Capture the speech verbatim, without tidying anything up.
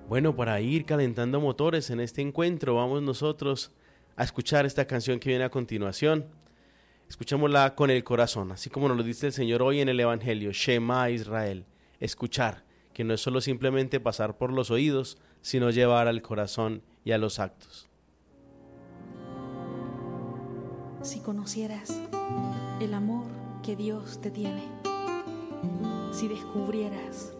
Bueno, para ir calentando motores en este encuentro, vamos nosotros a escuchar esta canción que viene a continuación. Escuchémosla con el corazón, así como nos lo dice el Señor hoy en el Evangelio, Shema Israel, escuchar, que no es solo simplemente pasar por los oídos, sino llevar al corazón y a los actos. Si conocieras el amor que Dios te tiene, si descubrieras